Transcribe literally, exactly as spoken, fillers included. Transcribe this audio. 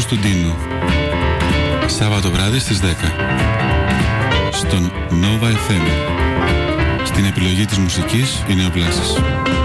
Κωνσταντίνου. Σάββατο βράδυ στις δέκα στον Nova εφ εμ. Στην επιλογή της μουσικής είναι ο Βλάσης.